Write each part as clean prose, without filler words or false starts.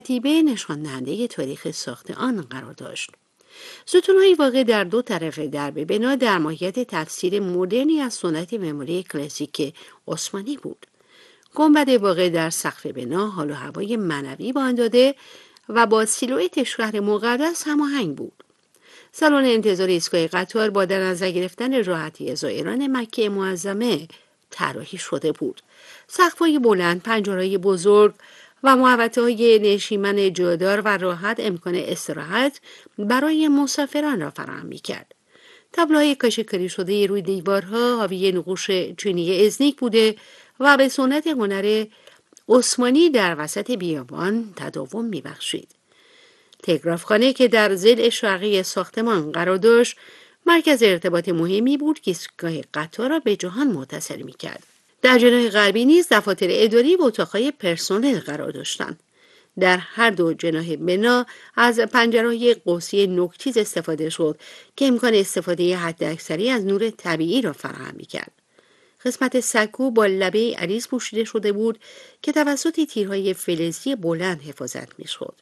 ترتیبه نشان دهنده تاریخ ساخت آن قرار داشت. ستون‌های واقع در دو طرف درب بنا در ماهیت تفسیر مدرنی از سنت معماری کلاسیک عثمانی بود. گنبد واقع در سقف بنا حال و هوای معنوی به آن داده و با سیلوئت شهر مقدس هماهنگ بود. سالن انتظار ایستگاه قطار با در نظر گرفتن راحتی زائران مکه معظمه طراحی شده بود. سقف‌های بلند، پنجره‌های بزرگ و محوطه‌های نشیمن جادار و راحت امکان استراحت برای مسافران را فراهم می‌کرد. تابلوهای کاشی‌کاری شده روی دیوارها حاوی نقوش چینی ازنیک بوده و به سنت هنر عثمانی در وسط بیابان تداوم می‌بخشید. تلگرافخانه که در ضلع شرقی ساختمان قرار داشت، مرکز ارتباط مهمی بود که ایستگاه قطار را به جهان متصل می‌کرد. در جناح غربی نیز دفاتر اداری و اتاق‌های پرسنل قرار داشتند. در هر دو جناح بنا از پنجره‌های قوسی نوک‌تیز استفاده شد که امکان استفاده حداکثری از نور طبیعی را فراهم می‌کرد. قسمت سکو با لبه عریض پوشیده شده بود که توسط تیرهای فلزی بلند حفاظت می‌شد.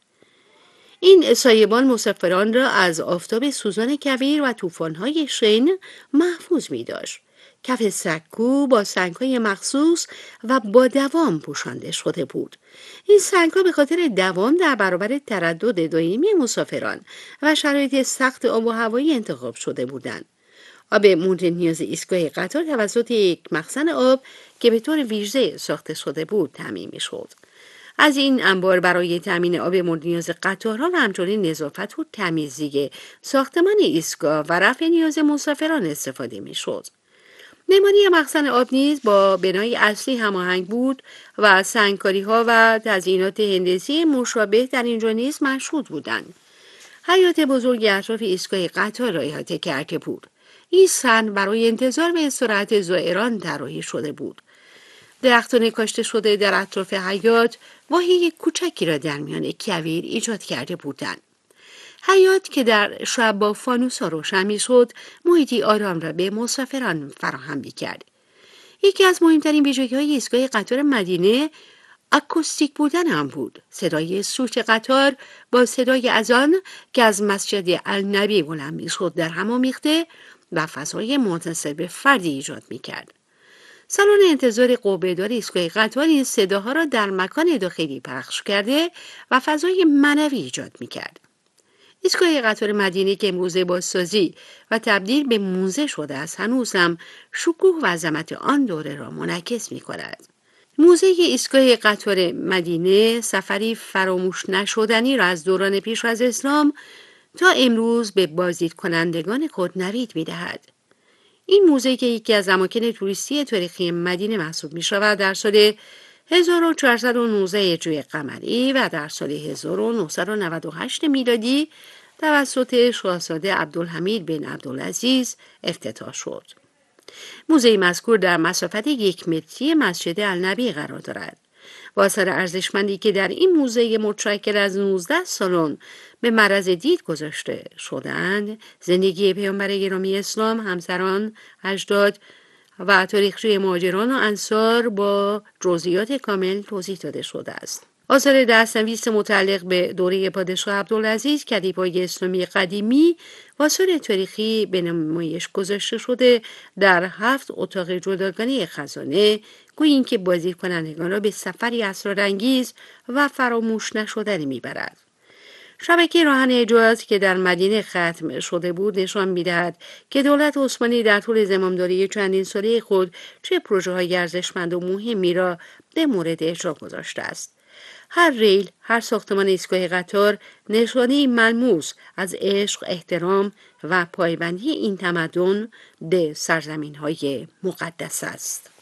این سایبان مسافران را از آفتاب سوزان کویر و طوفان‌های شن محفوظ می‌داشت. کف سکو با سنگ‌های مخصوص و با دوام پوشانده شده بود. این سنگ‌ها به خاطر دوام در برابر تردد دائمی مسافران و شرایط سخت آب و هوایی انتخاب شده بودند. آب مورد نیاز ایستگاه قطار توسط یک مخزن آب که به طور ویژه ساخته شده بود تامین می‌شد. از این انبار برای تامین آب مورد نیاز قطارها و همچنین نظافت و تمیزی ساختمان ایستگاه و رفع نیاز مسافران استفاده می‌شد. معماری مخزن آب نیز با بنای اصلی هماهنگ بود و سنگکاری‌ها و تزیینات هندسی مشابه در اینجا نیز مشهود بودند. حیاط بزرگی اطراف ایستگاه قطار را احاطه کرده بود. این صحن برای انتظار و استراحت زائران طراحی شده بود. درختان کاشته شده در اطراف حیاط واحه کوچکی را در میان کویر ایجاد کرده بودند. حیاط که در شب با فانوس‌ها روشن می‌شد، محیطی آرام را به مسافران فراهم می‌کرد. یکی از مهمترین ویژگی‌های ایستگاه قطار مدینه اکوستیک بودن هم بود. صدای سوت قطار با صدای اذان که از مسجد النبی بلند می‌شد در هم آمیخته و فضای منحصر به فردی ایجاد می‌کرد. سالن انتظار قوه‌دار ایستگاه قطار این صداها را در مکان داخلی پخش کرده و فضای معنوی ایجاد می‌کرد. ایستگاه قطار مدینه که امروزه بازسازی و تبدیل به موزه شده است، هنوز هم شکوه و عظمت آن دوره را منعکس می‌کند. موزه ایستگاه قطار مدینه سفری فراموش نشدنی را از دوران پیش از اسلام تا امروز به بازدید کنندگان خود نوید می‌دهد. این موزه که یکی از اماکن توریستی تاریخی مدینه محسوب می شود در سال 1419 هجری قمری و در سال 1998 میلادی توسط شاهزاده عبدالحمید بن عبدالعزیز افتتاح شد. موزه مذکور در مسافت 1 متری مسجد النبی قرار دارد. با اثر ارزشمندی که در این موزه متشکل از 19 سالن به معرض دید گذاشته شدند، زندگی پیامبر گرامی اسلام، همسران، اجداد و تاریخچه مهاجران و انصار با جزئیات کامل توضیح داده شده است. آثار دست‌نویس متعلق به دوره پادشاه عبدالعزیز، کتیبه‌های اسلامی قدیمی و آثار تاریخی به نمایش گذاشته شده در 7 اتاق جداگانه خزانه، گویی اینکه بازدید کنندگان را به سفری اسرارانگیز و فراموش نشدنی میبرد. شبکه راهن حجاز که در مدینه ختم شده بود نشان می‌دهد که دولت عثمانی در طول زمامداری چندین ساله خود چه پروژه‌های ارزشمند و مهمی را به مورد اجرا گذاشته است. هر ریل، هر ساختمان ایستگاه قطار نشانه ملموس از عشق، احترام و پایبندی این تمدن به سرزمین‌های مقدس است.